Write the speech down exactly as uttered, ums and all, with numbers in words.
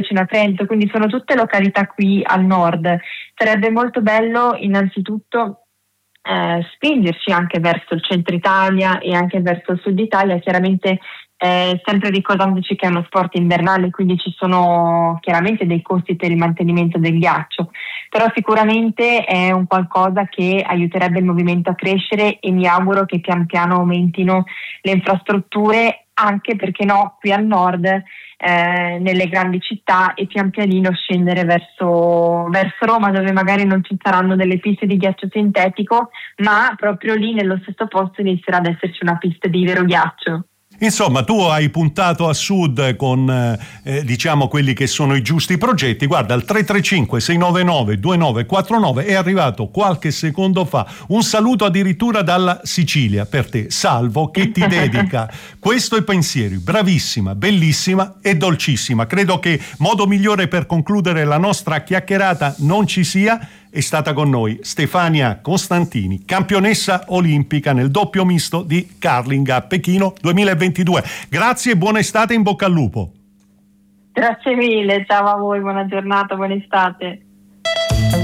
vicino a Trento, quindi sono tutte località qui al nord. Sarebbe molto bello innanzitutto eh, spingerci anche verso il centro Italia e anche verso il sud Italia, chiaramente eh, sempre ricordandoci che è uno sport invernale, quindi ci sono chiaramente dei costi per il mantenimento del ghiaccio, però sicuramente è un qualcosa che aiuterebbe il movimento a crescere e mi auguro che pian piano aumentino le infrastrutture, anche perché no, qui al nord, eh, nelle grandi città, e pian pianino scendere verso, verso Roma, dove magari non ci saranno delle piste di ghiaccio sintetico, ma proprio lì nello stesso posto inizierà ad esserci una pista di vero ghiaccio. Insomma, tu hai puntato a sud con eh, diciamo quelli che sono i giusti progetti. Guarda, al tre tre cinque sei nove nove due nove quattro nove è arrivato qualche secondo fa un saluto addirittura dalla Sicilia per te, Salvo, che ti dedica questo pensieri. Bravissima, bellissima e dolcissima. Credo che modo migliore per concludere la nostra chiacchierata non ci sia. È stata con noi Stefania Costantini, campionessa olimpica nel doppio misto di curling a Pechino duemilaventidue. Grazie e buona estate, in bocca al lupo. Grazie mille, ciao a voi, buona giornata, buona estate.